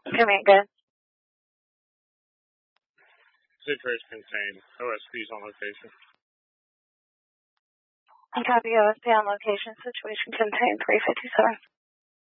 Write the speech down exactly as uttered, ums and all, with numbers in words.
Command good. Situation contained. O S P's on location. And copy O S P on location. Situation contained three fifty-seven.